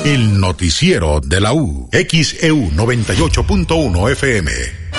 El noticiero de la U. XEU 98.1 FM.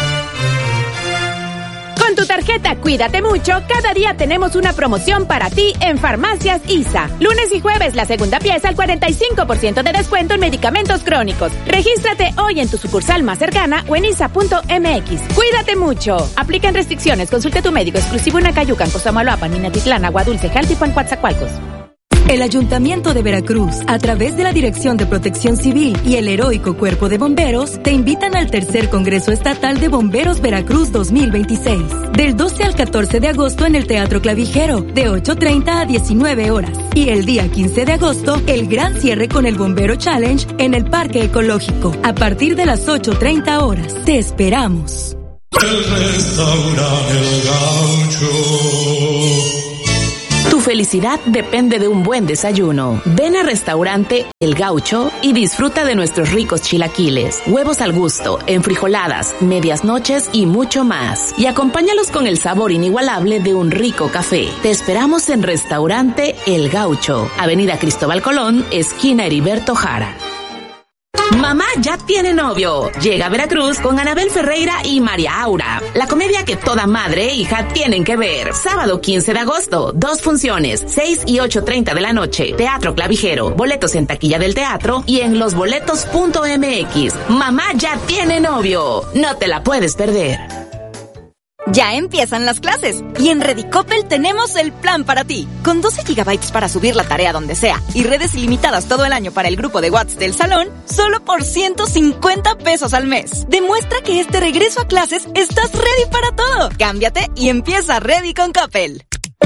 Con tu tarjeta Cuídate Mucho, cada día tenemos una promoción para ti en Farmacias ISA. Lunes y jueves, la segunda pieza al 45% de descuento en medicamentos crónicos. Regístrate hoy en tu sucursal más cercana o en isa.mx. Cuídate mucho. Aplican restricciones. Consulte a tu médico exclusivo en Acayucan, Cosamaloapan, Minatitlán, Agua Dulce, Jaltipan, Coatzacoalcos. El Ayuntamiento de Veracruz, a través de la Dirección de Protección Civil y el Heroico Cuerpo de Bomberos, te invitan al Tercer Congreso Estatal de Bomberos Veracruz 2026, del 12 al 14 de agosto en el Teatro Clavijero, de 8:30 a 19 horas. Y el día 15 de agosto, el gran cierre con el Bombero Challenge en el Parque Ecológico, a partir de las 8:30 horas. Te esperamos. El restaurante El Gaucho. Tu felicidad depende de un buen desayuno. Ven a Restaurante El Gaucho y disfruta de nuestros ricos chilaquiles, huevos al gusto, enfrijoladas, medias noches y mucho más. Y acompáñalos con el sabor inigualable de un rico café. Te esperamos en Restaurante El Gaucho, Avenida Cristóbal Colón, esquina Heriberto Jara. Mamá ya tiene novio. Llega a Veracruz con Anabel Ferreira y María Aura. La comedia que toda madre e hija tienen que ver. Sábado 15 de agosto, 2 funciones, 6 y 8:30 de la noche. Teatro Clavijero. Boletos en taquilla del teatro y en losboletos.mx. Mamá ya tiene novio. No te la puedes perder. Ya empiezan las clases y en Redicopel tenemos el plan para ti. Con 12 gigabytes para subir la tarea donde sea y redes ilimitadas todo el año para el grupo de WhatsApp del salón, solo por 150 pesos al mes. Demuestra que este regreso a clases estás ready para todo. Cámbiate y empieza Ready con Coppel.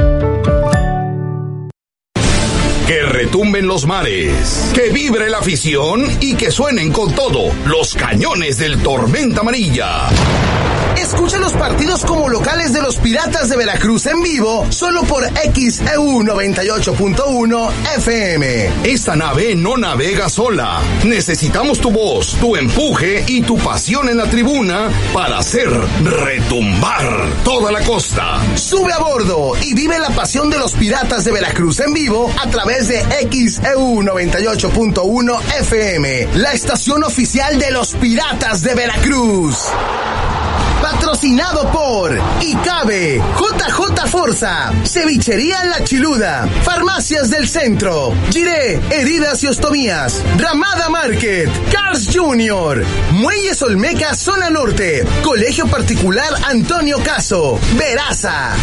Que retumben los mares, que vibre la afición y que suenen con todo los cañones del Tormenta Amarilla. Escucha los partidos como locales de los Piratas de Veracruz en vivo, solo por XEU 98.1 FM. Esta nave no navega sola. Necesitamos tu voz, tu empuje y tu pasión en la tribuna para hacer retumbar toda la costa. Sube a bordo y vive la pasión de los Piratas de Veracruz en vivo a través de XEU 98.1 FM, la estación oficial de los Piratas de Veracruz. Patrocinado por Icabe, JJ Forza, Cevichería La Chiluda, Farmacias del Centro, Giré, Heridas y Ostomías, Ramada Market, Cars Jr., Muelles Olmeca Zona Norte, Colegio Particular Antonio Caso, Veraza.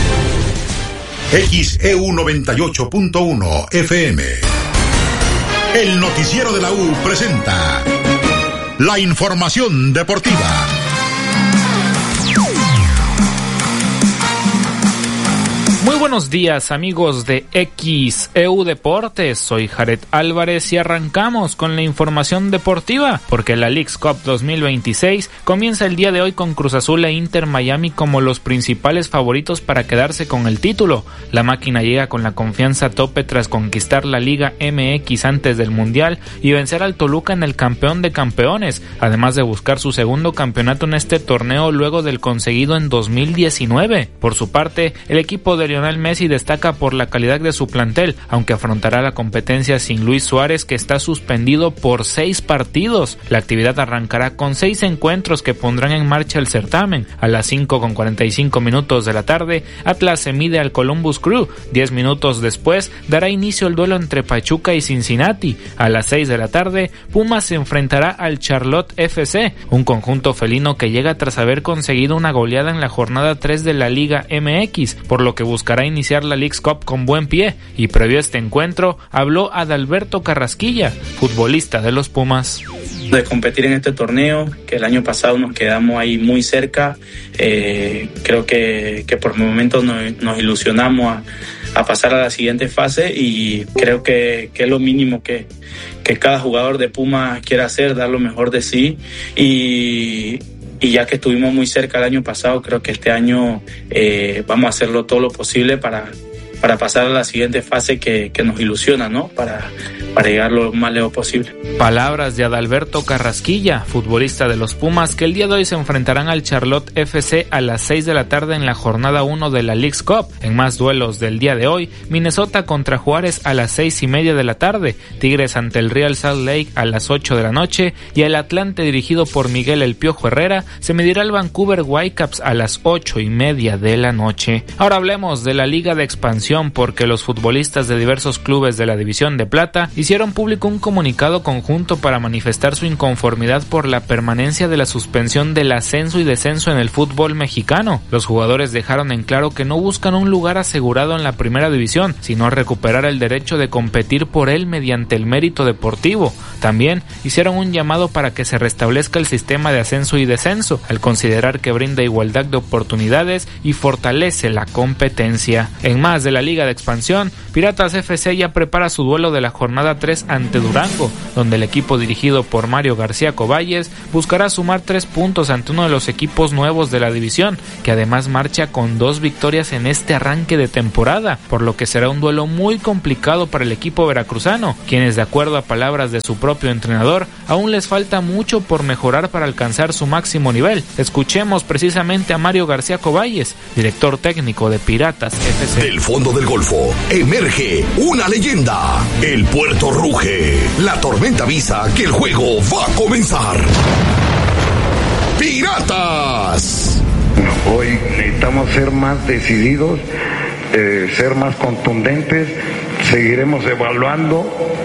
XEU 98.1 FM. El noticiero de la U presenta la información deportiva. Muy buenos días, amigos de XEU Deportes. Soy Jared Álvarez y arrancamos con la información deportiva, porque la Leagues Cup 2026 comienza el día de hoy con Cruz Azul e Inter Miami como los principales favoritos para quedarse con el título. La máquina llega con la confianza a tope tras conquistar la Liga MX antes del Mundial y vencer al Toluca en el campeón de campeones, además de buscar su segundo campeonato en este torneo luego del conseguido en 2019. Por su parte, el equipo de Lionel Messi destaca por la calidad de su plantel, aunque afrontará la competencia sin Luis Suárez, que está suspendido por 6 partidos. La actividad arrancará con 6 encuentros que pondrán en marcha el certamen. A las 5:45 de la tarde, Atlas se mide al Columbus Crew. 10 minutos después dará inicio el duelo entre Pachuca y Cincinnati. A las 6 de la tarde, Pumas se enfrentará al Charlotte FC, un conjunto felino que llega tras haber conseguido una goleada en la jornada 3 de la Liga MX, por lo que buscará iniciar la Leagues Cup con buen pie, y previo a este encuentro habló Adalberto Carrasquilla, futbolista de los Pumas. De competir en este torneo, que el año pasado nos quedamos ahí muy cerca, creo que por momentos nos ilusionamos a pasar a la siguiente fase, y creo que es lo mínimo que cada jugador de Pumas quiere hacer, dar lo mejor de sí, y ya que estuvimos muy cerca el año pasado, creo que este año vamos a hacerlo todo lo posible para pasar a la siguiente fase que nos ilusiona, ¿no? Para llegar lo más lejos posible. Palabras de Adalberto Carrasquilla, futbolista de los Pumas, que el día de hoy se enfrentarán al Charlotte FC a las 6 de la tarde en la jornada 1 de la Leagues Cup. En más duelos del día de hoy, Minnesota contra Juárez a las 6:30 de la tarde, Tigres ante el Real Salt Lake a las 8 de la noche y el Atlante, dirigido por Miguel El Piojo Herrera, se medirá al Vancouver Whitecaps a las 8:30 de la noche. Ahora hablemos de la Liga de Expansión, porque los futbolistas de diversos clubes de la División de Plata hicieron público un comunicado conjunto para manifestar su inconformidad por la permanencia de la suspensión del ascenso y descenso en el fútbol mexicano. Los jugadores dejaron en claro que no buscan un lugar asegurado en la primera división, sino recuperar el derecho de competir por él mediante el mérito deportivo. También hicieron un llamado para que se restablezca el sistema de ascenso y descenso, al considerar que brinda igualdad de oportunidades y fortalece la competencia. En más de la Liga de Expansión, Piratas FC ya prepara su duelo de la jornada 3 ante Durango, donde el equipo dirigido por Mario García Coballes buscará sumar 3 puntos ante uno de los equipos nuevos de la división, que además marcha con 2 victorias en este arranque de temporada, por lo que será un duelo muy complicado para el equipo veracruzano, quienes, de acuerdo a palabras de su propio entrenador, aún les falta mucho por mejorar para alcanzar su máximo nivel. Escuchemos precisamente a Mario García Coballes, director técnico de Piratas FC. Del fondo del Golfo emerge una leyenda. El puerto ruge. La tormenta avisa que el juego va a comenzar. ¡Piratas! Hoy necesitamos ser más decididos, ser más contundentes. Seguiremos evaluando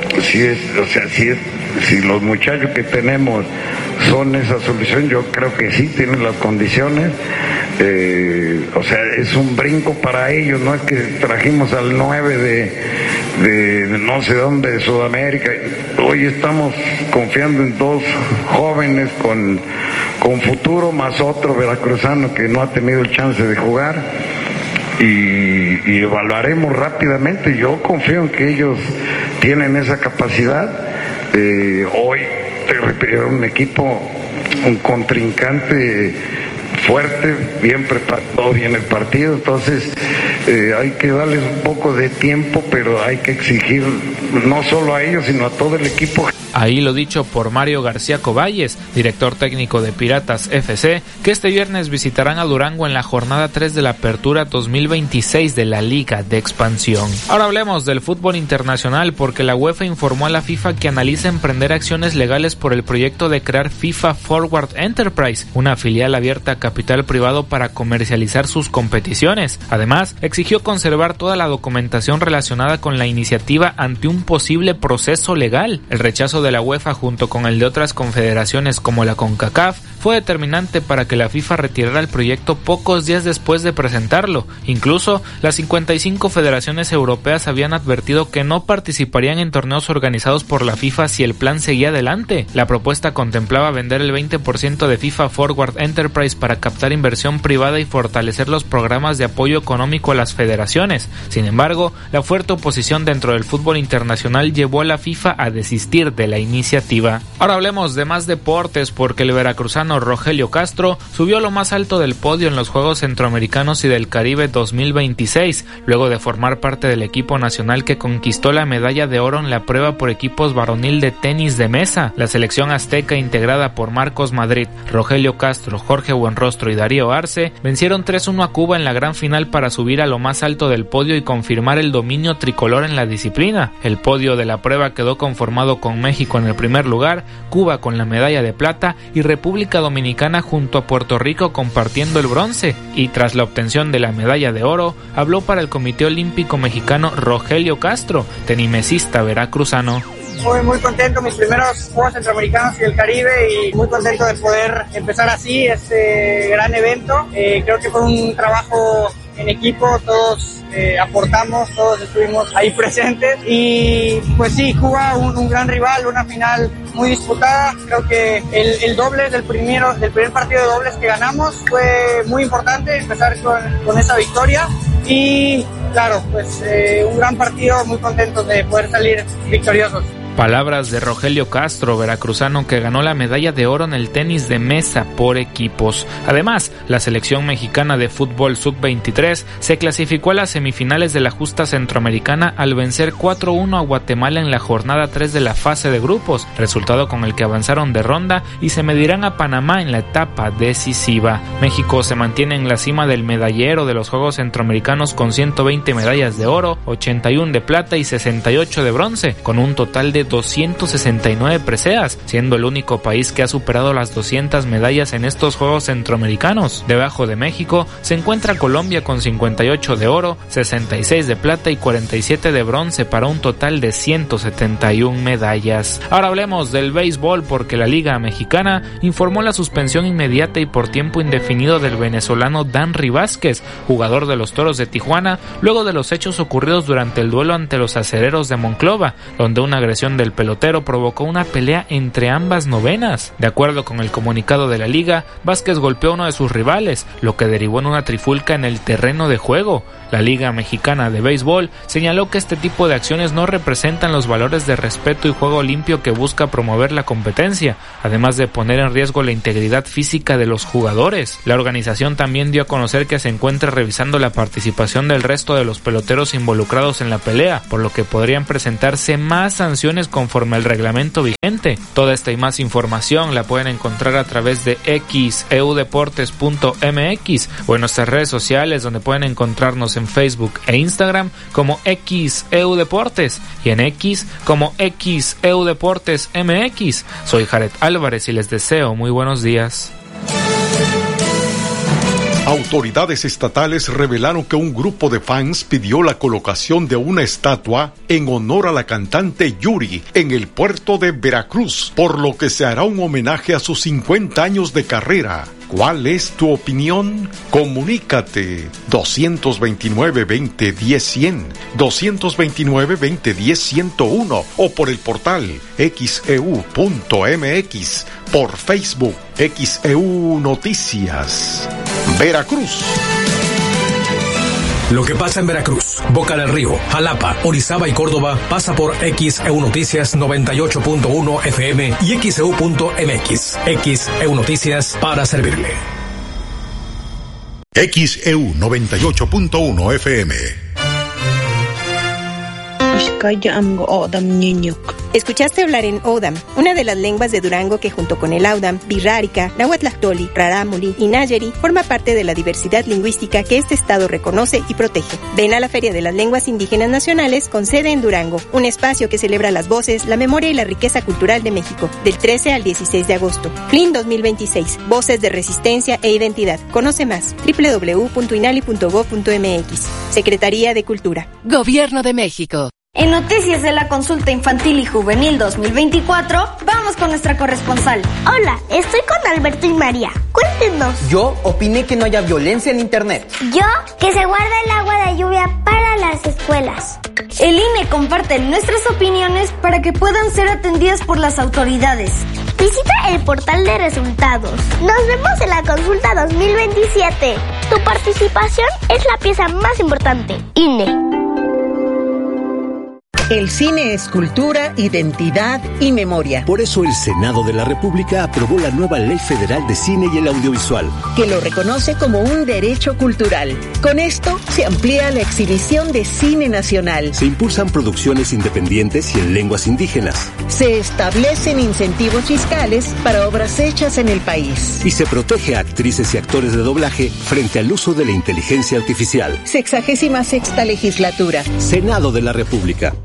si los muchachos que tenemos son esa solución. Yo creo que sí tienen las condiciones. Es un brinco para ellos. No es que trajimos al 9 de no sé dónde, de Sudamérica. Hoy estamos confiando en 2 jóvenes con futuro, más otro veracruzano que no ha tenido el chance de jugar. Y evaluaremos rápidamente. Yo confío en que ellos tienen esa capacidad. Hoy era un equipo, un contrincante fuerte, bien preparado, bien el partido. Entonces hay que darles un poco de tiempo, pero hay que exigir no solo a ellos, sino a todo el equipo. Ahí lo dicho por Mario García Coballes, director técnico de Piratas FC, que este viernes visitarán a Durango en la jornada 3 de la Apertura 2026 de la Liga de Expansión. Ahora hablemos del fútbol internacional, porque la UEFA informó a la FIFA que analiza emprender acciones legales por el proyecto de crear FIFA Forward Enterprise, una filial abierta a capital privado para comercializar sus competiciones. Además, exigió conservar toda la documentación relacionada con la iniciativa ante un posible proceso legal. El rechazo de la UEFA junto con el de otras confederaciones como la CONCACAF fue determinante para que la FIFA retirara el proyecto pocos días después de presentarlo. Incluso las 55 federaciones europeas habían advertido que no participarían en torneos organizados por la FIFA si el plan seguía adelante. La propuesta contemplaba vender el 20% de FIFA Forward Enterprise para captar inversión privada y fortalecer los programas de apoyo económico a las federaciones. Sin embargo, la fuerte oposición dentro del fútbol internacional llevó a la FIFA a desistir de la iniciativa. Ahora hablemos de más deportes, porque el veracruzano Rogelio Castro subió a lo más alto del podio en los Juegos Centroamericanos y del Caribe 2026, luego de formar parte del equipo nacional que conquistó la medalla de oro en la prueba por equipos varonil de tenis de mesa. La selección azteca, integrada por Marcos Madrid, Rogelio Castro, Jorge Buenrostro y Darío Arce, vencieron 3-1 a Cuba en la gran final para subir a lo más alto del podio y confirmar el dominio tricolor en la disciplina. El podio de la prueba quedó conformado con México en el primer lugar, Cuba con la medalla de plata y República Dominicana junto a Puerto Rico compartiendo el bronce. Y tras la obtención de la medalla de oro, habló para el Comité Olímpico Mexicano Rogelio Castro, tenimesista veracruzano. Muy contento, mis primeros Juegos Centroamericanos y el Caribe, y muy contento de poder empezar así este gran evento. Creo que fue un trabajo en equipo, todos aportamos, todos estuvimos ahí presentes, y pues sí, Cuba un gran rival, una final muy disputada. Creo que el doble del primer partido de dobles que ganamos fue muy importante, empezar con esa victoria. Y claro, pues un gran partido, muy contentos de poder salir victoriosos. Palabras de Rogelio Castro, veracruzano que ganó la medalla de oro en el tenis de mesa por equipos. Además, la selección mexicana de fútbol sub-23 se clasificó a las semifinales de la justa centroamericana al vencer 4-1 a Guatemala en la jornada 3 de la fase de grupos, resultado con el que avanzaron de ronda y se medirán a Panamá en la etapa decisiva. México se mantiene en la cima del medallero de los Juegos Centroamericanos con 120 medallas de oro, 81 de plata y 68 de bronce, con un total de 269 preseas, siendo el único país que ha superado las 200 medallas en estos Juegos Centroamericanos. Debajo de México se encuentra Colombia con 58 de oro, 66 de plata y 47 de bronce para un total de 171 medallas. Ahora hablemos del béisbol porque la Liga Mexicana informó la suspensión inmediata y por tiempo indefinido del venezolano Danry Vázquez, jugador de los Toros de Tijuana, luego de los hechos ocurridos durante el duelo ante los Acereros de Monclova, donde una agresión del pelotero provocó una pelea entre ambas novenas. De acuerdo con el comunicado de la liga, Vázquez golpeó a uno de sus rivales, lo que derivó en una trifulca en el terreno de juego. La Liga Mexicana de Béisbol señaló que este tipo de acciones no representan los valores de respeto y juego limpio que busca promover la competencia, además de poner en riesgo la integridad física de los jugadores. La organización también dio a conocer que se encuentra revisando la participación del resto de los peloteros involucrados en la pelea, por lo que podrían presentarse más sanciones conforme al reglamento vigente. Toda esta y más información la pueden encontrar a través de xeudeportes.mx o en nuestras redes sociales, donde pueden encontrarnos en Facebook e Instagram como xeudeportes y en X como xeudeportesmx. Soy Jared Álvarez y les deseo muy buenos días. Autoridades estatales revelaron que un grupo de fans pidió la colocación de una estatua en honor a la cantante Yuri en el puerto de Veracruz, por lo que se hará un homenaje a sus 50 años de carrera. ¿Cuál es tu opinión? Comunícate 229-2010-100, 229-2010-101 o por el portal xeu.mx, por Facebook XEU Noticias. Veracruz. Lo que pasa en Veracruz, Boca del Río, Jalapa, Orizaba y Córdoba pasa por XEU Noticias 98.1 FM y XEU.mx. XEU Noticias para servirle. XEU 98.1 FM. Escuchaste hablar en Odam, una de las lenguas de Durango que junto con el Audam, Birrárica, Nahuatlactoli, Rarámuri y Nayeri forma parte de la diversidad lingüística que este estado reconoce y protege. Ven a la Feria de las Lenguas Indígenas Nacionales con sede en Durango, un espacio que celebra las voces, la memoria y la riqueza cultural de México, del 13 al 16 de agosto. FLIN 2026, Voces de Resistencia e Identidad. Conoce más, www.inali.gov.mx. Secretaría de Cultura. Gobierno de México. En Noticias de la Consulta Infantil y Juvenil 2024, vamos con nuestra corresponsal. Hola, estoy con Alberto y María. Cuéntenos. Yo opiné que no haya violencia en Internet. Yo, que se guarda el agua de lluvia para las escuelas. El INE comparte nuestras opiniones para que puedan ser atendidas por las autoridades. Visita el portal de resultados. Nos vemos en la Consulta 2027. Tu participación es la pieza más importante. INE. El cine es cultura, identidad y memoria. Por eso el Senado de la República aprobó la nueva Ley Federal de Cine y el Audiovisual, que lo reconoce como un derecho cultural. Con esto se amplía la exhibición de cine nacional. Se impulsan producciones independientes y en lenguas indígenas. Se establecen incentivos fiscales para obras hechas en el país. Y se protege a actrices y actores de doblaje frente al uso de la inteligencia artificial. 66ª legislatura. Senado de la República.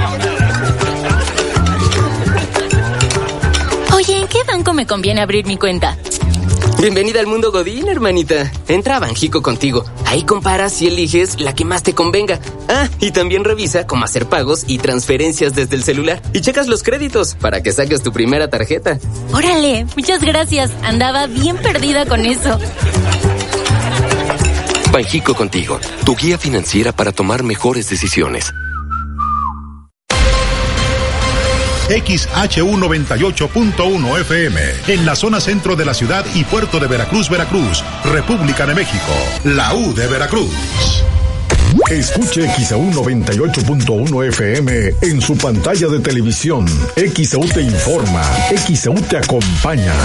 Oye, ¿en qué banco me conviene abrir mi cuenta? Bienvenida al mundo Godín, hermanita. Entra a Banjico contigo. Ahí comparas y eliges la que más te convenga. Ah, y también revisa cómo hacer pagos y transferencias desde el celular. Y checas los créditos para que saques tu primera tarjeta. Órale, muchas gracias. Andaba bien perdida con eso. Banjico contigo, tu guía financiera para tomar mejores decisiones. XHU 98.1 FM, en la zona centro de la ciudad y puerto de Veracruz, Veracruz, República de México, la U de Veracruz. Escuche XEU 98.1 FM en su pantalla de televisión. XEU te informa, XEU te acompaña.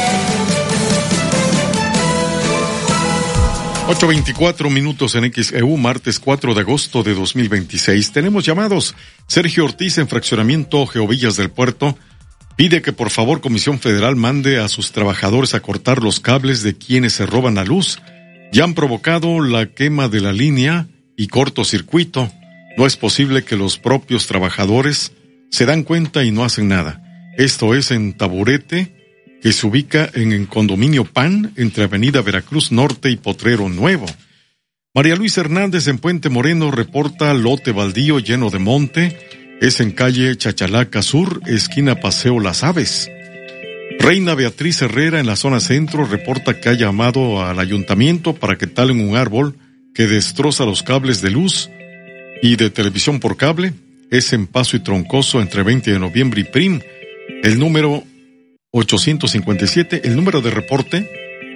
8:24 minutos en XEU, martes 4 de agosto de 2026. Tenemos llamados. Sergio Ortiz, en Fraccionamiento Geovillas del Puerto, pide que por favor Comisión Federal mande a sus trabajadores a cortar los cables de quienes se roban la luz. Ya han provocado la quema de la línea y cortocircuito. No es posible que los propios trabajadores se dan cuenta y no hacen nada. Esto es en Taburete, que se ubica en el condominio PAN, entre Avenida Veracruz Norte y Potrero Nuevo. María Luisa Hernández, en Puente Moreno, reporta lote baldío lleno de monte. Es en calle Chachalaca Sur, esquina Paseo Las Aves. Reina Beatriz Herrera, en la zona centro, reporta que ha llamado al ayuntamiento para que talen un árbol que destroza los cables de luz y de televisión por cable. Es en Paso y Troncoso, entre 20 de noviembre y Prim. El número 857, el número de reporte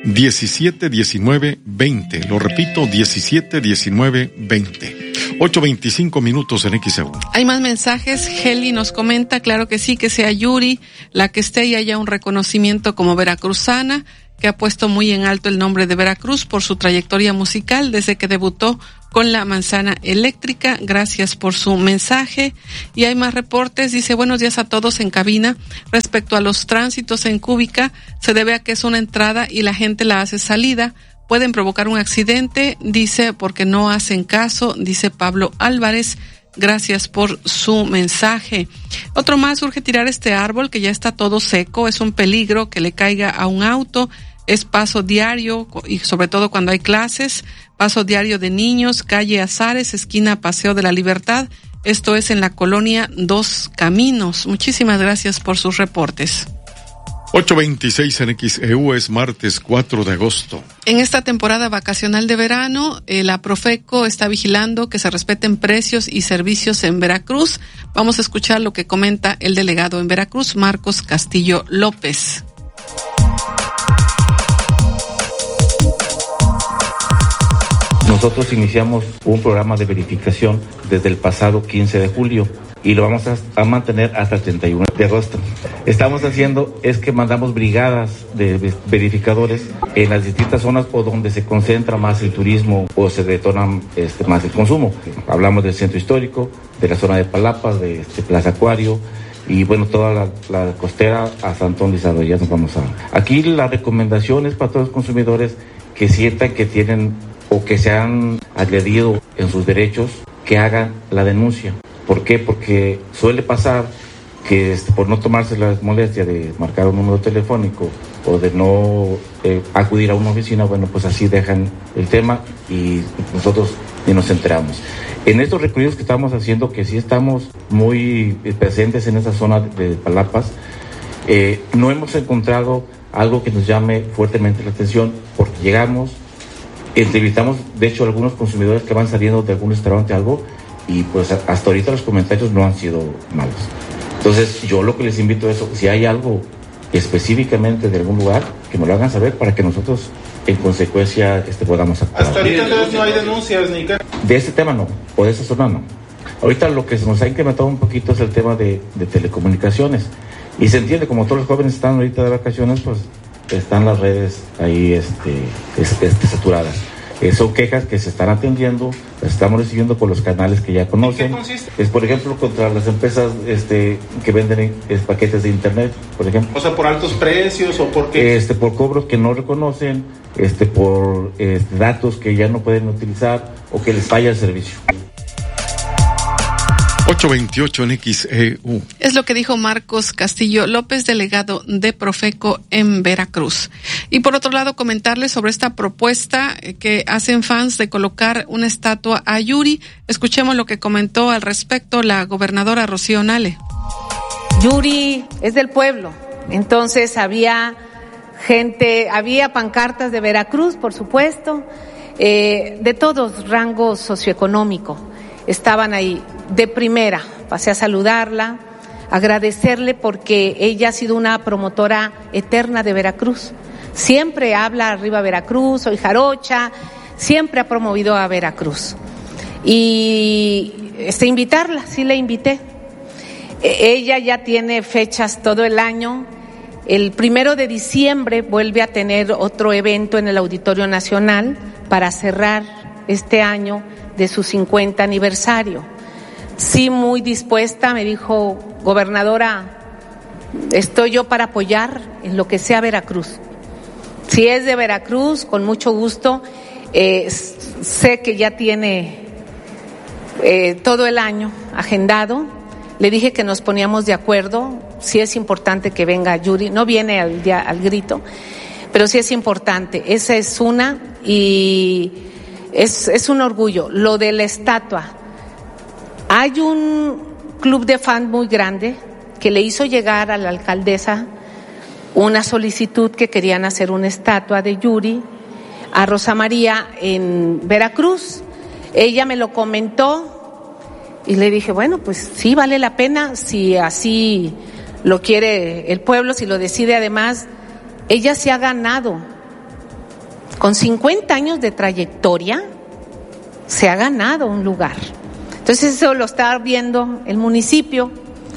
171920. Lo repito, 171920. 8:25 minutos en XEU. Hay más mensajes. Heli nos comenta, claro que sí, que sea Yuri la que esté y haya un reconocimiento como veracruzana, que ha puesto muy en alto el nombre de Veracruz por su trayectoria musical desde que debutó con la Manzana Eléctrica. Gracias por su mensaje. Y hay más reportes. Dice, buenos días a todos en cabina. Respecto a los tránsitos en Cúbica, se debe a que es una entrada y la gente la hace salida. Pueden provocar un accidente, dice, porque no hacen caso, dice Pablo Álvarez. Gracias por su mensaje. Otro más, urge tirar este árbol que ya está todo seco. Es un peligro que le caiga a un auto. Es paso diario y sobre todo cuando hay clases. Paso diario de niños, calle Azares, esquina Paseo de la Libertad. Esto es en la colonia Dos Caminos. Muchísimas gracias por sus reportes. 8:26 en XEU, es martes 4 de agosto. En esta temporada vacacional de verano, la Profeco está vigilando que se respeten precios y servicios en Veracruz. Vamos a escuchar lo que comenta el delegado en Veracruz, Marcos Castillo López. Nosotros iniciamos un programa de verificación desde el pasado 15 de julio y lo vamos a mantener hasta el 31 de agosto. Estamos haciendo es que mandamos brigadas de verificadores en las distintas zonas o donde se concentra más el turismo o se detona más el consumo. Hablamos del centro histórico, de la zona de Palapas, de Plaza Acuario y bueno, toda la costera a Santón Lizardo. Ya nos vamos a... Aquí la recomendación es para todos los consumidores que sientan que tienen o que se han agredido en sus derechos, que hagan la denuncia. ¿Por qué? Porque suele pasar que por no tomarse la molestia de marcar un número telefónico o de no acudir a una oficina, bueno, pues así dejan el tema y nosotros ni nos enteramos. En estos recorridos que estamos haciendo, que sí estamos muy presentes en esa zona de Palapas, no hemos encontrado algo que nos llame fuertemente la atención, porque llegamos, entrevistamos, de hecho, algunos consumidores que van saliendo de algún restaurante, algo, y pues hasta ahorita los comentarios no han sido malos. Entonces, yo lo que les invito es, si hay algo específicamente de algún lugar, que me lo hagan saber para que nosotros, en consecuencia, podamos actuar. Hasta ahorita entonces no hay denuncias, ni qué. De este tema no, o de esa zona no. Ahorita lo que se nos ha incrementado un poquito es el tema de telecomunicaciones. Y se entiende, como todos los jóvenes están ahorita de vacaciones, pues están las redes ahí saturadas. Son quejas que se están atendiendo, las estamos recibiendo por los canales que ya conocen. ¿En qué consiste? Es, por ejemplo, contra las empresas que venden paquetes de internet, por ejemplo. O sea, por altos precios o por qué. Por cobros que no reconocen, por datos que ya no pueden utilizar o que les falla el servicio. 8:28 en XEU. Es lo que dijo Marcos Castillo López, delegado de Profeco en Veracruz. Y por otro lado, comentarles sobre esta propuesta que hacen fans de colocar una estatua a Yuri. Escuchemos lo que comentó al respecto la gobernadora Rocío Nale. Yuri es del pueblo, entonces había pancartas de Veracruz, por supuesto, de todos rangos socioeconómico. Estaban ahí de primera, pasé a saludarla, agradecerle porque ella ha sido una promotora eterna de Veracruz. Siempre habla arriba Veracruz, soy jarocha, siempre ha promovido a Veracruz. y invitarla, sí la invité. Ella ya tiene fechas todo el año. El 1 de diciembre vuelve a tener otro evento en el Auditorio Nacional para cerrar este año de su 50 aniversario. Sí, muy dispuesta, me dijo: gobernadora, estoy yo para apoyar en lo que sea Veracruz. Si es de Veracruz, con mucho gusto. Sé que ya tiene todo el año agendado. Le dije que nos poníamos de acuerdo. Sí es importante que venga Yuri. No viene al grito, pero sí es importante. Esa es una, y es un orgullo. Lo de la estatua. Hay un club de fans muy grande que le hizo llegar a la alcaldesa una solicitud que querían hacer una estatua de Yuri a Rosa María en Veracruz. Ella me lo comentó y le dije, bueno, pues sí, vale la pena, si así lo quiere el pueblo, si lo decide. Además, ella se ha ganado, con 50 años de trayectoria, se ha ganado un lugar. Entonces eso lo está viendo el municipio,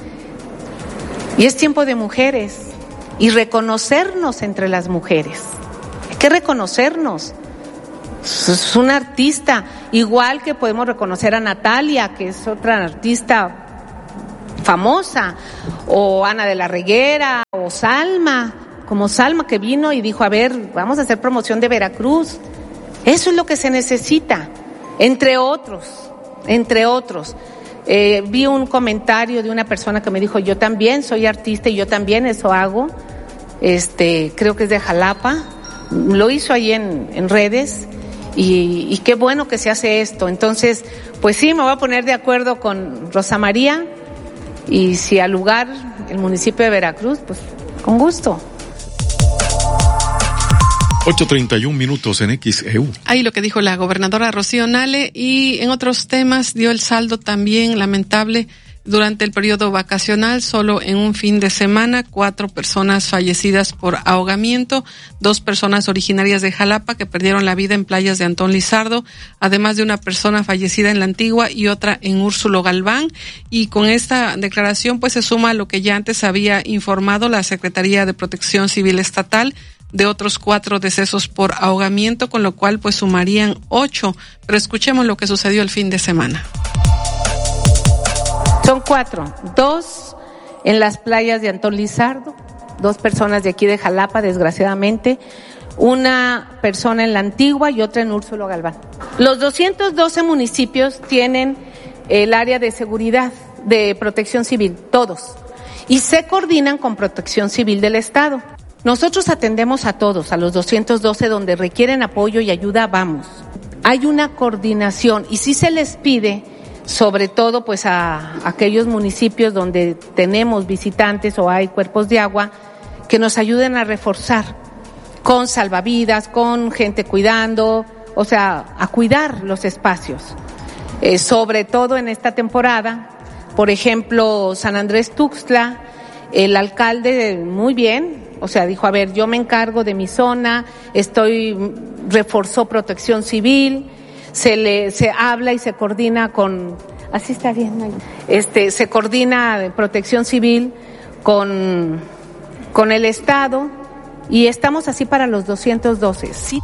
y es tiempo de mujeres y reconocernos entre las mujeres. Hay que reconocernos. Es una artista, igual que podemos reconocer a Natalia, que es otra artista famosa, o Ana de la Reguera, o Salma, como Salma, que vino y dijo, a ver, vamos a hacer promoción de Veracruz. Eso es lo que se necesita, entre otros. Vi un comentario de una persona que me dijo, yo también soy artista y yo también eso hago. Creo que es de Jalapa, lo hizo ahí en redes, y qué bueno que se hace esto. Entonces, pues sí, me voy a poner de acuerdo con Rosa María, y si al lugar el municipio de Veracruz, pues con gusto. 8:31 minutos en XEU. Ahí lo que dijo la gobernadora Rocío Nale. Y en otros temas dio el saldo también lamentable durante el periodo vacacional. Solo en un fin de semana, 4 personas fallecidas por ahogamiento, 2 personas originarias de Jalapa que perdieron la vida en playas de Antón Lizardo, además de una persona fallecida en La Antigua y otra en Úrsulo Galván. Y con esta declaración pues se suma a lo que ya antes había informado la Secretaría de Protección Civil Estatal de otros 4 decesos por ahogamiento, con lo cual pues sumarían 8. Pero escuchemos lo que sucedió el fin de semana. Son 4, 2 en las playas de Antón Lizardo, 2 personas de aquí de Jalapa, desgraciadamente, una persona en La Antigua y otra en Úrsulo Galván. Los 212 municipios tienen el área de seguridad, de protección civil, todos, y se coordinan con Protección Civil del Estado. Nosotros atendemos a todos, a los 212, donde requieren apoyo y ayuda, vamos. Hay una coordinación, y sí se les pide, sobre todo pues a aquellos municipios donde tenemos visitantes o hay cuerpos de agua, que nos ayuden a reforzar con salvavidas, con gente cuidando, o sea, a cuidar los espacios. Sobre todo en esta temporada, por ejemplo, San Andrés Tuxtla, el alcalde muy bien, o sea, dijo, a ver, yo me encargo de mi zona, reforzó Protección Civil, se habla y se coordina con, así está bien, se coordina de Protección Civil con el Estado, y estamos así para los 212. Sí.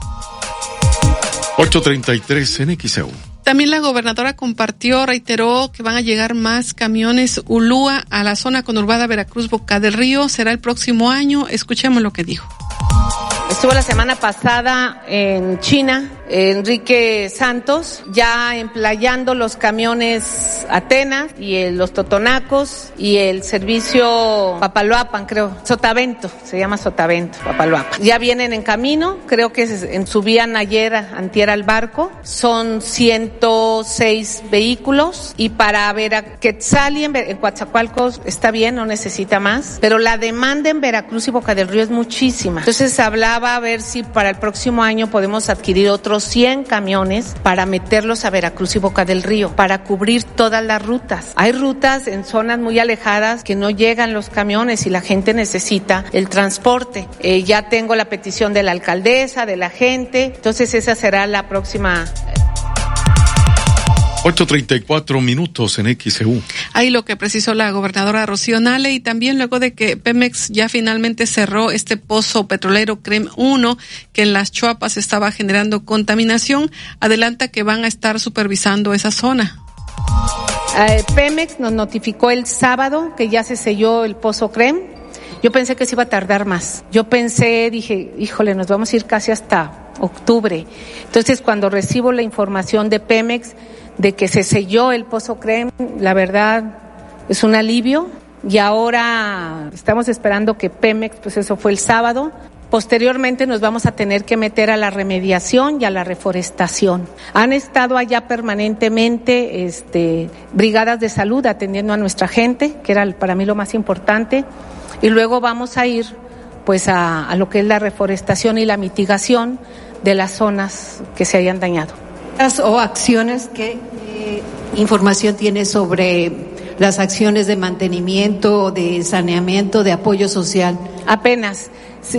8:33 en XEU. También la gobernadora reiteró que van a llegar más camiones Ulúa a la zona conurbada Veracruz Boca del Río. Será el próximo año. Escuchemos lo que dijo. Estuvo la semana pasada en China, Enrique Santos, ya emplayando los camiones Atenas y los Totonacos y el servicio Papaloapan, creo, Sotavento, se llama Sotavento, Papaloapan. Ya vienen en camino, creo que subían antier al barco, son 106 vehículos, y para Quetzali en Coatzacoalcos está bien, no necesita más, pero la demanda en Veracruz y Boca del Río es muchísima. Entonces hablaba a ver si para el próximo año podemos adquirir otros 100 camiones para meterlos a Veracruz y Boca del Río, para cubrir todas las rutas. Hay rutas en zonas muy alejadas que no llegan los camiones y la gente necesita el transporte. Ya tengo la petición de la alcaldesa, de la gente, entonces esa será la próxima. 8:34 en XEU. Ahí lo que precisó la gobernadora Rocío Nale, y también luego de que Pemex ya finalmente cerró este pozo petrolero CREM 1 que en las Chuapas estaba generando contaminación, adelanta que van a estar supervisando esa zona. Pemex nos notificó el sábado que ya se selló el pozo CREM. Yo pensé que se iba a tardar más. Dije, híjole, nos vamos a ir casi hasta octubre. Entonces, cuando recibo la información de Pemex de que se selló el pozo CREM, la verdad es un alivio, y ahora estamos esperando que Pemex, pues eso fue el sábado. Posteriormente nos vamos a tener que meter a la remediación y a la reforestación. Han estado allá permanentemente brigadas de salud atendiendo a nuestra gente, que era para mí lo más importante, y luego vamos a ir pues a lo que es la reforestación y la mitigación de las zonas que se hayan dañado. O acciones, ¿qué información tiene sobre las acciones de mantenimiento, de saneamiento, de apoyo social? Apenas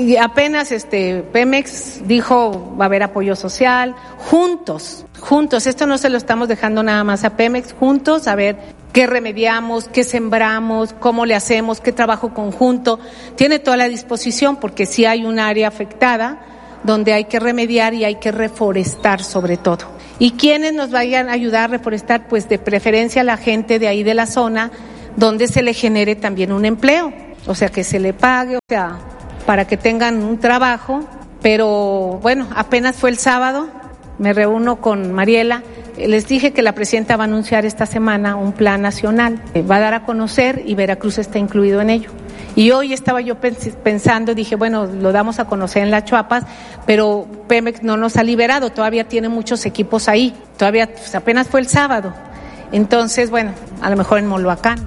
Pemex dijo va a haber apoyo social, juntos, esto no se lo estamos dejando nada más a Pemex, juntos a ver qué remediamos, qué sembramos, cómo le hacemos, qué trabajo conjunto, tiene toda la disposición, porque sí hay un área afectada donde hay que remediar y hay que reforestar sobre todo. ¿Y quiénes nos vayan a ayudar a reforestar? Pues de preferencia la gente de ahí de la zona, donde se le genere también un empleo, o sea, que se le pague, o sea, para que tengan un trabajo. Pero bueno, apenas fue el sábado, me reúno con Mariela, les dije que la presidenta va a anunciar esta semana un plan nacional, va a dar a conocer, y Veracruz está incluido en ello. Y hoy estaba yo pensando, dije, bueno, lo damos a conocer en las Chuapas, pero Pemex no nos ha liberado, todavía tiene muchos equipos ahí, todavía pues, apenas fue el sábado. Entonces, bueno, a lo mejor en Moloacán.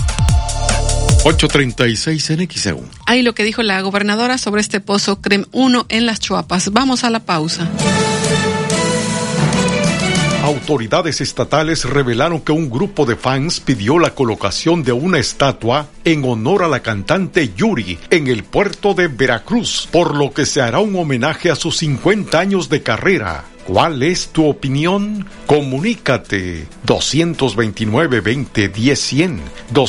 8:36 en XEU. Ahí lo que dijo la gobernadora sobre este pozo CREM 1 en las Chuapas. Vamos a la pausa. Autoridades estatales revelaron que un grupo de fans pidió la colocación de una estatua en honor a la cantante Yuri en el puerto de Veracruz, por lo que se hará un homenaje a sus 50 años de carrera. ¿Cuál es tu opinión? Comunícate 229-2010-100,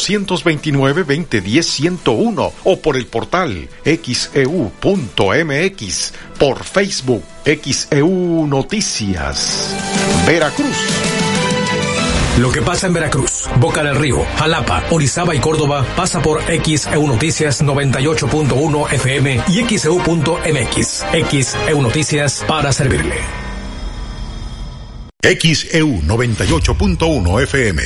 229-2010-101 o por el portal xeu.mx, por Facebook XEU Noticias. Veracruz. Lo que pasa en Veracruz, Boca del Río, Jalapa, Orizaba y Córdoba pasa por XEU Noticias 98.1 FM y XEU.mx. XEU Noticias para servirle. XEU 98.1 FM.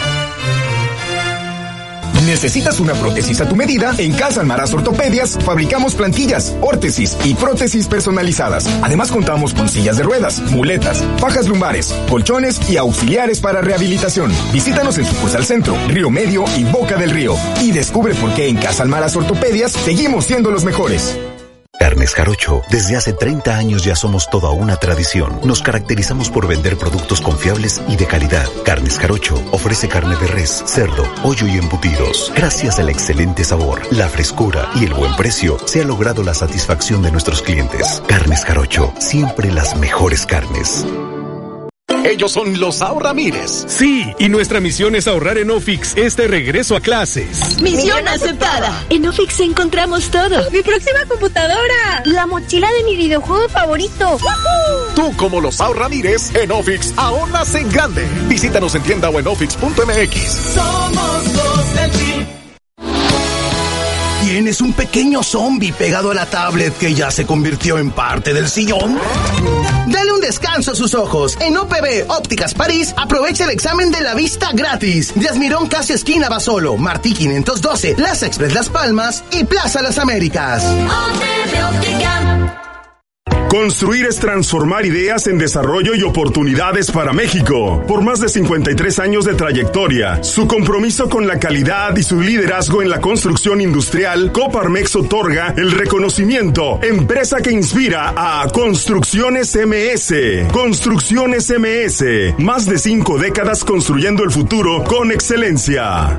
¿Necesitas una prótesis a tu medida? En Casa Almaraz Ortopedias fabricamos plantillas, órtesis y prótesis personalizadas. Además contamos con sillas de ruedas, muletas, fajas lumbares, colchones y auxiliares para rehabilitación. Visítanos en sucursal Centro, Río Medio y Boca del Río y descubre por qué en Casa Almaraz Ortopedias seguimos siendo los mejores. Carnes Jarocho, desde hace 30 años ya somos toda una tradición. Nos caracterizamos por vender productos confiables y de calidad. Carnes Jarocho ofrece carne de res, cerdo, pollo y embutidos. Gracias al excelente sabor, la frescura y el buen precio, se ha logrado la satisfacción de nuestros clientes. Carnes Jarocho, siempre las mejores carnes. Ellos son los Ahorramires. Sí, y nuestra misión es ahorrar en Ofix este regreso a clases. ¡Misión aceptada! En Ofix encontramos todo. ¡Mi próxima computadora! ¡La mochila de mi videojuego favorito! ¡Woohoo! Tú, como los Ahorramires, en Ofix ahorras en grande. Visítanos en tienda o en ofix.mx. Somos los del team. ¿Tienes un pequeño zombie pegado a la tablet que ya se convirtió en parte del sillón? Dale un descanso a sus ojos. En OPB Ópticas París, aprovecha el examen de la vista gratis. Díaz Mirón, casi esquina Basolo, Martí 512, Plaza Express Las Palmas y Plaza Las Américas. OPB Óptica. Construir es transformar ideas en desarrollo y oportunidades para México. Por más de 53 años de trayectoria, su compromiso con la calidad y su liderazgo en la construcción industrial, Coparmex otorga el reconocimiento Empresa que inspira a Construcciones MS. Construcciones MS, más de 5 décadas construyendo el futuro con excelencia.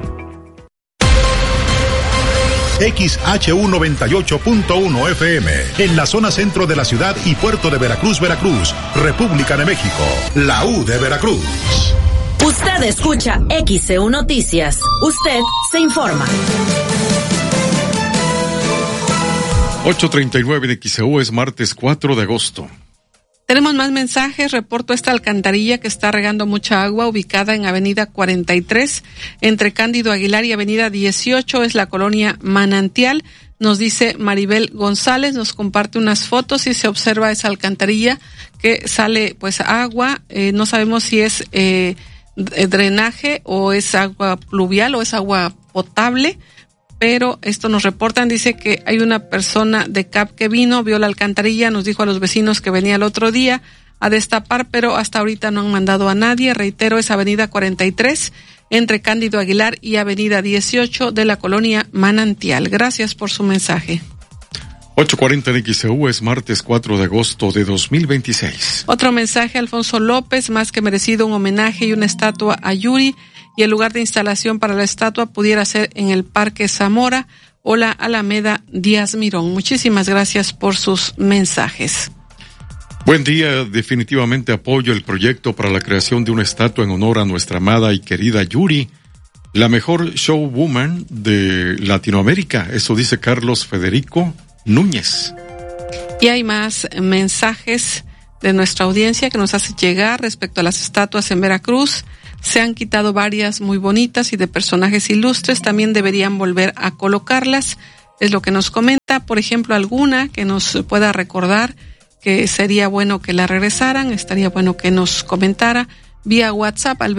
XHU 98.1 FM, en la zona centro de la ciudad y puerto de Veracruz, Veracruz, República de México, la U de Veracruz. Usted escucha XEU Noticias. Usted se informa. 8:39 en XEU, es martes 4 de agosto. Tenemos más mensajes. Reporto esta alcantarilla que está regando mucha agua, ubicada en Avenida 43, entre Cándido Aguilar y Avenida 18, es la colonia Manantial. Nos dice Maribel González, nos comparte unas fotos y se observa esa alcantarilla que sale pues agua. No sabemos si es drenaje o es agua pluvial o es agua potable, pero esto nos reportan. Dice que hay una persona de CAP que vio la alcantarilla, nos dijo a los vecinos que venía el otro día a destapar, pero hasta ahorita no han mandado a nadie. Reitero, es Avenida 43, entre Cándido Aguilar y Avenida 18 de la colonia Manantial. Gracias por su mensaje. 8:40 en XEU, es martes 4 de agosto de 2026. Otro mensaje, Alfonso López, más que merecido un homenaje y una estatua a Yuri, y el lugar de instalación para la estatua pudiera ser en el Parque Zamora o la Alameda Díaz Mirón. Muchísimas gracias por sus mensajes. Buen día, definitivamente apoyo el proyecto para la creación de una estatua en honor a nuestra amada y querida Yuri, la mejor showwoman de Latinoamérica. Eso dice Carlos Federico Núñez. Y hay más mensajes de nuestra audiencia que nos hace llegar respecto a las estatuas en Veracruz. Se han quitado varias muy bonitas y de personajes ilustres, también deberían volver a colocarlas, es lo que nos comenta. Por ejemplo, alguna que nos pueda recordar que sería bueno que la regresaran, estaría bueno que nos comentara vía WhatsApp al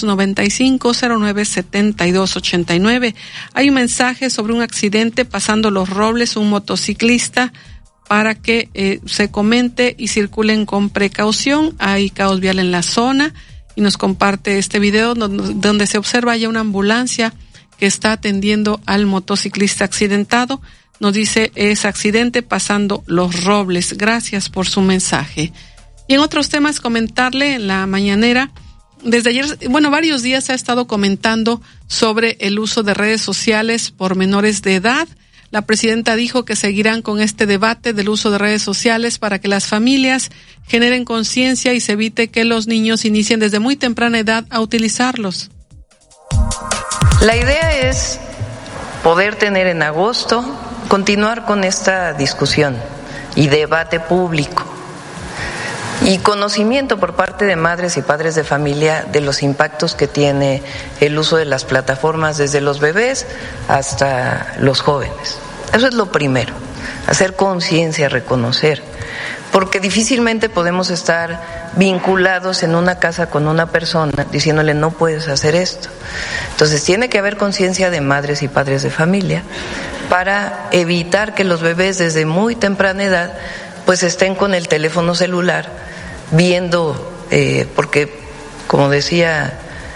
2295-097289. Hay un mensaje sobre un accidente pasando Los Robles, un motociclista, para que se comente y circulen con precaución. Hay caos vial en la zona. Y nos comparte este video donde se observa ya una ambulancia que está atendiendo al motociclista accidentado. Nos dice, es accidente pasando Los Robles. Gracias por su mensaje. Y en otros temas, comentarle en la mañanera, desde ayer, varios días se ha estado comentando sobre el uso de redes sociales por menores de edad. La presidenta dijo que seguirán con este debate del uso de redes sociales para que las familias generen conciencia y se evite que los niños inicien desde muy temprana edad a utilizarlos. La idea es poder tener en agosto, continuar con esta discusión y debate público y conocimiento por parte de madres y padres de familia de los impactos que tiene el uso de las plataformas desde los bebés hasta los jóvenes. Eso es lo primero, hacer conciencia, reconocer, porque difícilmente podemos estar vinculados en una casa con una persona diciéndole no puedes hacer esto. Entonces tiene que haber conciencia de madres y padres de familia para evitar que los bebés desde muy temprana edad pues estén con el teléfono celular viendo, porque como decía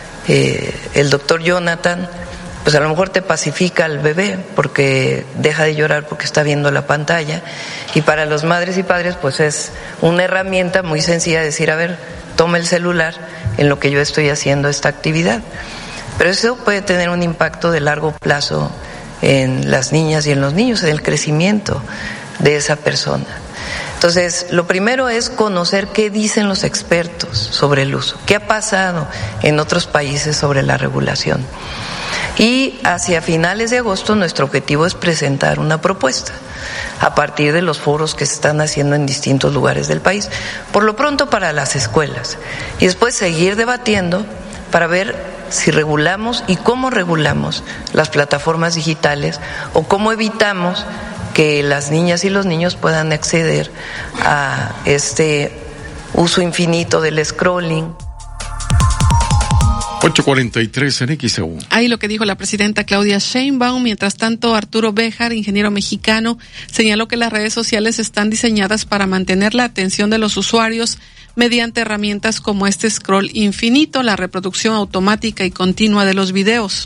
el doctor Jonathan, pues a lo mejor te pacifica al bebé porque deja de llorar porque está viendo la pantalla, y para los madres y padres pues es una herramienta muy sencilla de decir, a ver, toma el celular en lo que yo estoy haciendo esta actividad. Pero eso puede tener un impacto de largo plazo en las niñas y en los niños, en el crecimiento de esa persona. Entonces, lo primero es conocer qué dicen los expertos sobre el uso, qué ha pasado en otros países sobre la regulación. Y hacia finales de agosto nuestro objetivo es presentar una propuesta a partir de los foros que se están haciendo en distintos lugares del país, por lo pronto para las escuelas, y después seguir debatiendo para ver si regulamos y cómo regulamos las plataformas digitales o cómo evitamos que las niñas y los niños puedan acceder a este uso infinito del scrolling. 8:43 en XEU. Ahí lo que dijo la presidenta Claudia Sheinbaum. Mientras tanto, Arturo Béjar, ingeniero mexicano, señaló que las redes sociales están diseñadas para mantener la atención de los usuarios mediante herramientas como este scroll infinito, la reproducción automática y continua de los videos.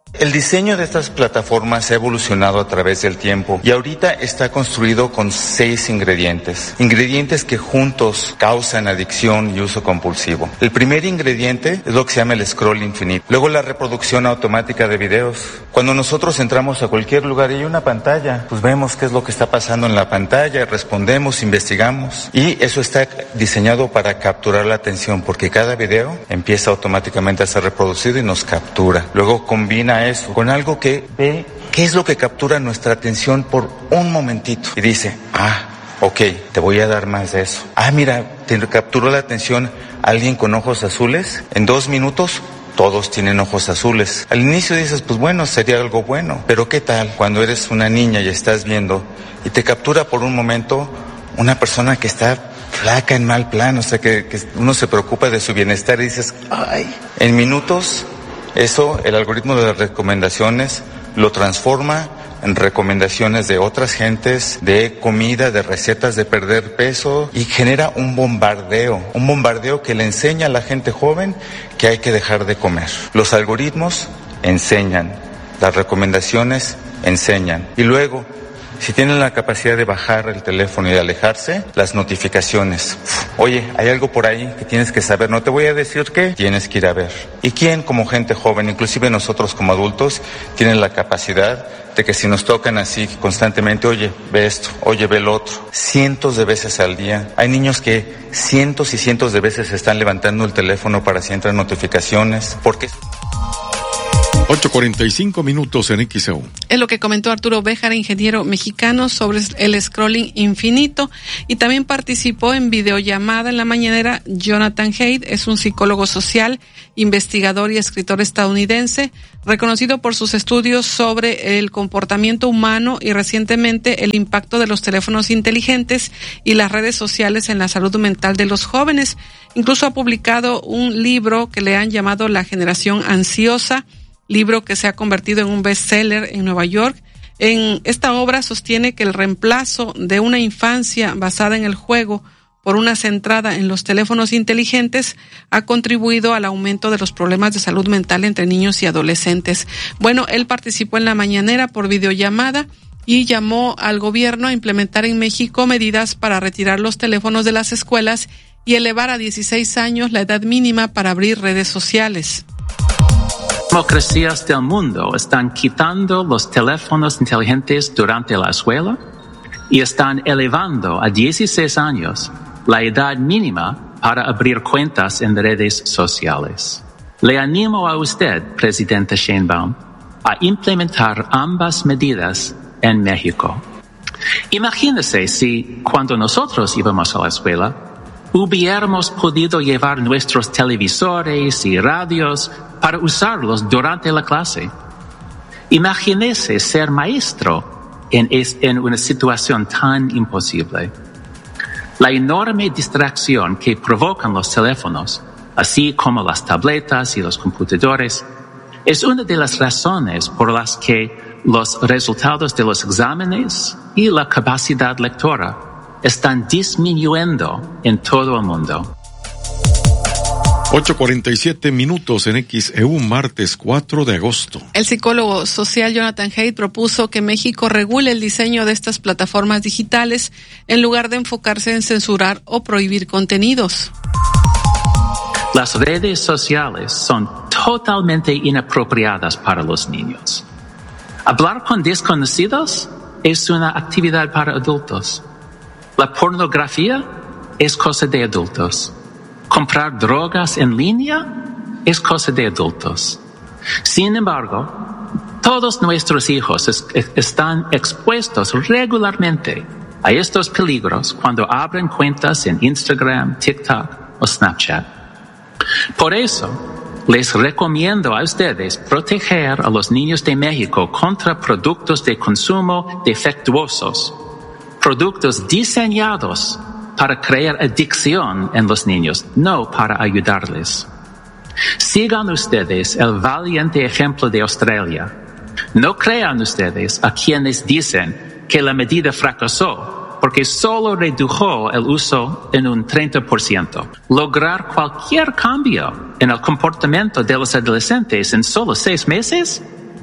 El diseño de estas plataformas ha evolucionado a través del tiempo y ahorita está construido con 6 ingredientes. Ingredientes que juntos causan adicción y uso compulsivo. El primer ingrediente es lo que se llama el scroll infinito. Luego la reproducción automática de videos. Cuando nosotros entramos a cualquier lugar y hay una pantalla, pues vemos qué es lo que está pasando en la pantalla, respondemos, investigamos. Y eso está diseñado para capturar la atención porque cada video empieza automáticamente a ser reproducido y nos captura. Luego combina eso con algo que ve qué es lo que captura nuestra atención por un momentito y dice, ok, te voy a dar más de eso. Mira, te capturó la atención alguien con ojos azules. En 2 minutos todos tienen ojos azules. Al inicio dices, pues bueno, sería algo bueno, pero ¿qué tal cuando eres una niña y estás viendo y te captura por un momento una persona que está flaca, en mal plan, o sea que uno se preocupa de su bienestar y dices, en minutos eso, el algoritmo de las recomendaciones lo transforma en recomendaciones de otras gentes, de comida, de recetas de perder peso, y genera un bombardeo que le enseña a la gente joven que hay que dejar de comer. Los algoritmos enseñan, las recomendaciones enseñan, y luego, si tienen la capacidad de bajar el teléfono y de alejarse, las notificaciones. Oye, hay algo por ahí que tienes que saber, no te voy a decir qué, tienes que ir a ver. ¿Y quién como gente joven, inclusive nosotros como adultos, tienen la capacidad de que si nos tocan así constantemente, oye, ve esto, oye, ve lo otro, cientos de veces al día? Hay niños que cientos y cientos de veces están levantando el teléfono para si entran notificaciones, porque... 8:45 minutos en XEU. Es lo que comentó Arturo Béjara, ingeniero mexicano, sobre el scrolling infinito, y también participó en videollamada en la mañanera Jonathan Haidt. Es un psicólogo social, investigador y escritor estadounidense, reconocido por sus estudios sobre el comportamiento humano y recientemente el impacto de los teléfonos inteligentes y las redes sociales en la salud mental de los jóvenes. Incluso ha publicado un libro que le han llamado La generación ansiosa, libro que se ha convertido en un bestseller en Nueva York. En esta obra sostiene que el reemplazo de una infancia basada en el juego por una centrada en los teléfonos inteligentes ha contribuido al aumento de los problemas de salud mental entre niños y adolescentes. Bueno, él participó en la mañanera por videollamada y llamó al gobierno a implementar en México medidas para retirar los teléfonos de las escuelas y elevar a 16 años la edad mínima para abrir redes sociales. Democracias del mundo están quitando los teléfonos inteligentes durante la escuela y están elevando a 16 años la edad mínima para abrir cuentas en redes sociales. Le animo a usted, Presidente Sheinbaum, a implementar ambas medidas en México. Imagínese si, cuando nosotros íbamos a la escuela, hubiéramos podido llevar nuestros televisores y radios para usarlos durante la clase. Imagínese ser maestro en una situación tan imposible. La enorme distracción que provocan los teléfonos, así como las tabletas y los computadores, es una de las razones por las que los resultados de los exámenes y la capacidad lectora están disminuyendo en todo el mundo. 8:47 minutos en XEU, martes 4 de agosto. El psicólogo social Jonathan Haidt propuso que México regule el diseño de estas plataformas digitales en lugar de enfocarse en censurar o prohibir contenidos. Las redes sociales son totalmente inapropiadas para los niños. Hablar con desconocidos es una actividad para adultos. La pornografía es cosa de adultos. Comprar drogas en línea es cosa de adultos. Sin embargo, todos nuestros hijos están expuestos regularmente a estos peligros cuando abren cuentas en Instagram, TikTok o Snapchat. Por eso, les recomiendo a ustedes proteger a los niños de México contra productos de consumo defectuosos, productos diseñados para crear adicción en los niños, no para ayudarles. Sigan ustedes el valiente ejemplo de Australia. No crean ustedes a quienes dicen que la medida fracasó porque solo redujo el uso en un 30%. Lograr cualquier cambio en el comportamiento de los adolescentes en solo 6 meses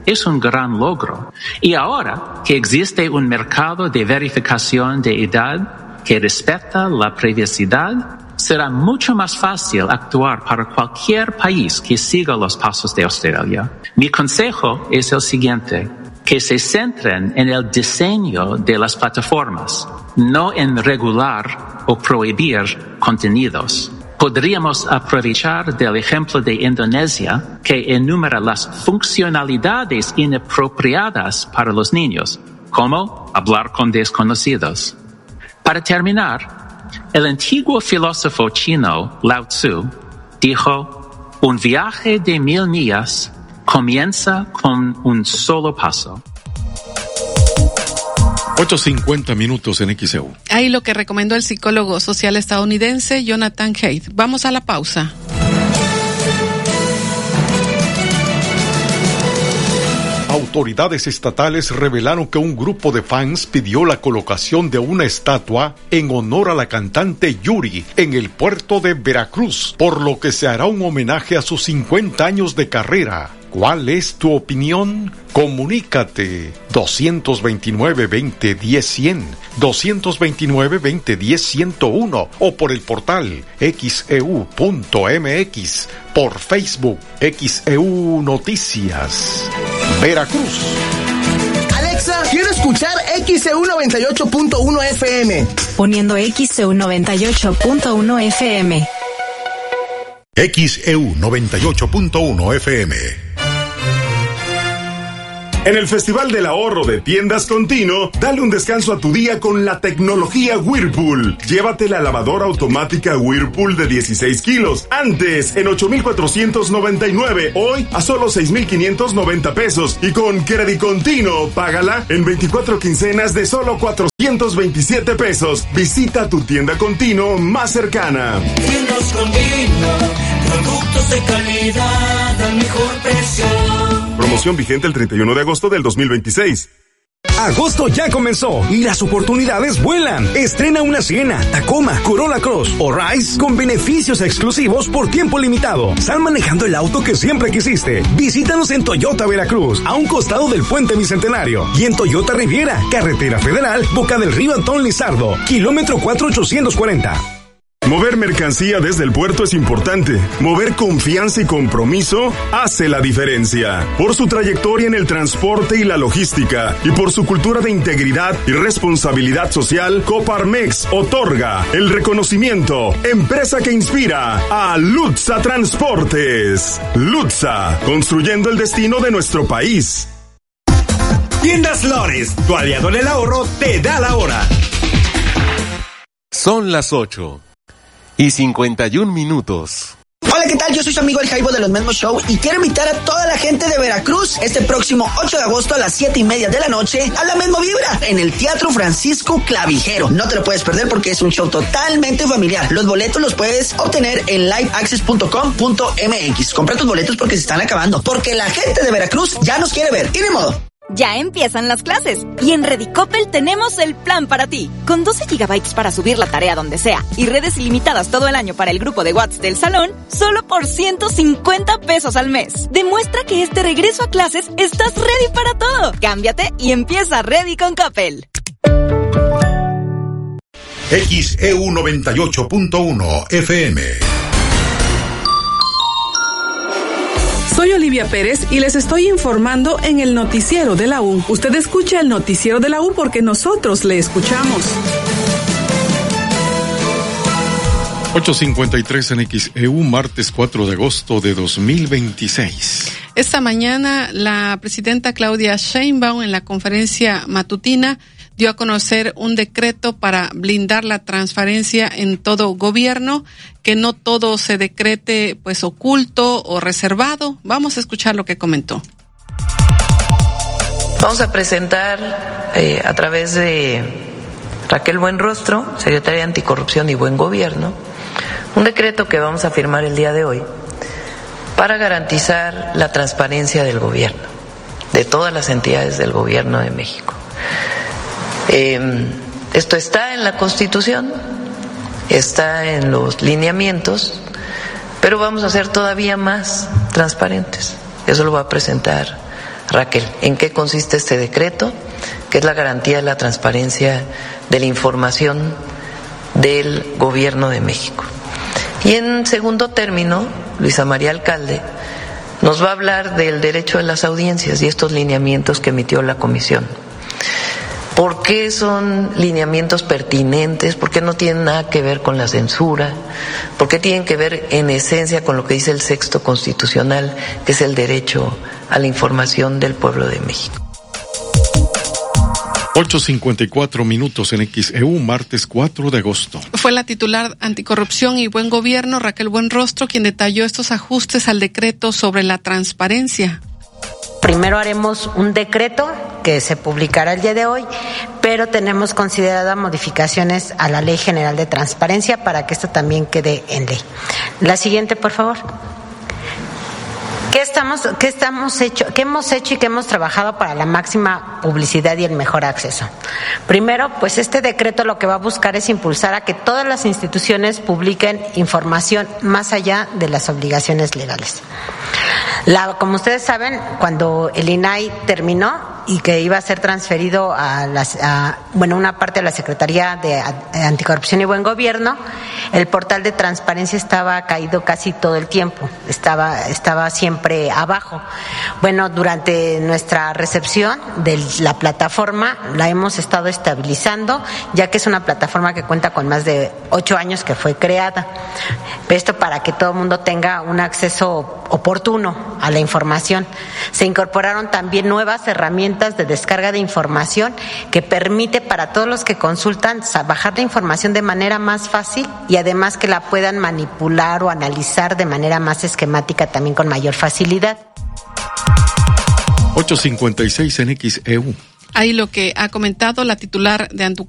es un gran logro. Y ahora que existe un mercado de verificación de edad que respeta la privacidad, será mucho más fácil actuar para cualquier país que siga los pasos de Australia. Mi consejo es el siguiente: que se centren en el diseño de las plataformas, no en regular o prohibir contenidos. Podríamos aprovechar del ejemplo de Indonesia, que enumera las funcionalidades inapropiadas para los niños, como hablar con desconocidos. Para terminar, el antiguo filósofo chino Lao Tzu dijo: un viaje de 1000 millas comienza con un solo paso. 8:50 minutos en XEU. Ahí lo que recomendó el psicólogo social estadounidense Jonathan Haidt. Vamos a la pausa. Autoridades estatales revelaron que un grupo de fans pidió la colocación de una estatua en honor a la cantante Yuri en el puerto de Veracruz, por lo que se hará un homenaje a sus 50 años de carrera. ¿Cuál es tu opinión? Comunícate 229-2010-100, 229-2010-101 o por el portal xeu.mx, por Facebook XEU Noticias. Veracruz. Alexa, quiero escuchar XEU 98.1 FM. Poniendo XEU 98.1 FM. XEU 98.1 FM. En el Festival del Ahorro de Tiendas Continuo, dale un descanso a tu día con la tecnología Whirlpool. Llévate la lavadora automática Whirlpool de 16 kilos. Antes, en 8,499. Hoy, a solo 6,590 pesos. Y con Credit Continuo, págala en 24 quincenas de solo 427 pesos. Visita tu tienda Continuo más cercana. Tiendas Continuo, productos de calidad al mejor precio. Promoción vigente el 31 de agosto del 2026. Agosto ya comenzó y las oportunidades vuelan. Estrena una Siena, Tacoma, Corolla Cross o Rise con beneficios exclusivos por tiempo limitado. Sal manejando el auto que siempre quisiste. Visítanos en Toyota Veracruz, a un costado del Puente Bicentenario, y en Toyota Riviera, Carretera Federal, Boca del Río Antón Lizardo, kilómetro 4840. Mover mercancía desde el puerto es importante. Mover confianza y compromiso hace la diferencia. Por su trayectoria en el transporte y la logística, y por su cultura de integridad y responsabilidad social, Coparmex otorga el reconocimiento Empresa que Inspira a Lutza Transportes. Lutza, construyendo el destino de nuestro país. Tiendas Flores, tu aliado en el ahorro, te da la hora. Son las 8:51. Hola, ¿qué tal? Yo soy su amigo el Jaibo de los Mesmos Show y quiero invitar a toda la gente de Veracruz este próximo 8 de agosto a las 7:30 de la noche a la Mesmo Vibra en el Teatro Francisco Clavijero. No te lo puedes perder porque es un show totalmente familiar. Los boletos los puedes obtener en liveaccess.com.mx. Compra tus boletos porque se están acabando, porque la gente de Veracruz ya nos quiere ver. Y de modo. Ya empiezan las clases y en Redicopel tenemos el plan para ti. Con 12 gigabytes para subir la tarea donde sea y redes ilimitadas todo el año para el grupo de WhatsApp del salón, solo por 150 pesos al mes. Demuestra que este regreso a clases estás ready para todo. Cámbiate y empieza Ready con Coppel. XEU 98.1 FM. Soy Olivia Pérez y les estoy informando en el Noticiero de la U. Usted escucha el Noticiero de la U porque nosotros le escuchamos. 8:53 en XEU, martes 4 de agosto de 2026. Esta mañana la presidenta Claudia Sheinbaum en la conferencia matutina dio a conocer un decreto para blindar la transparencia en todo gobierno, que no todo se decrete pues oculto o reservado. Vamos a escuchar lo que comentó. Vamos a presentar a través de Raquel Buenrostro, secretaria de Anticorrupción y Buen Gobierno, un decreto que vamos a firmar el día de hoy para garantizar la transparencia del gobierno, de todas las entidades del gobierno de México. Esto está en la Constitución, está en los lineamientos, pero vamos a ser todavía más transparentes. Eso lo va a presentar Raquel, ¿en qué consiste este decreto? Que es la garantía de la transparencia de la información del Gobierno de México. Y en segundo término, Luisa María Alcalde nos va a hablar del derecho de las audiencias y estos lineamientos que emitió la Comisión. ¿Por qué son lineamientos pertinentes? ¿Por qué no tienen nada que ver con la censura? ¿Por qué tienen que ver en esencia con lo que dice el sexto constitucional, que es el derecho a la información del pueblo de México? 8:54 en XEU, martes 4 de agosto. Fue la titular Anticorrupción y Buen Gobierno, Raquel Buenrostro, quien detalló estos ajustes al decreto sobre la transparencia. Primero haremos un decreto que se publicará el día de hoy, pero tenemos consideradas modificaciones a la Ley General de Transparencia para que esto también quede en ley. La siguiente, por favor. ¿Qué hemos hecho y qué hemos trabajado para la máxima publicidad y el mejor acceso? Primero, pues este decreto lo que va a buscar es impulsar a que todas las instituciones publiquen información más allá de las obligaciones legales. Como ustedes saben, cuando el INAI terminó y que iba a ser transferido a una parte de la Secretaría de Anticorrupción y Buen Gobierno, el portal de transparencia estaba caído casi todo el tiempo, estaba siempre abajo. Bueno, durante nuestra recepción de la plataforma la hemos estado estabilizando, ya que es una plataforma que cuenta con más de 8 años que fue creada. Esto para que todo el mundo tenga un acceso oportuno a la información. Se incorporaron también nuevas herramientas de descarga de información que permite para todos los que consultan bajar la información de manera más fácil y además que la puedan manipular o analizar de manera más esquemática también con mayor facilidad. 8:56 en XEU. Ahí lo que ha comentado la titular de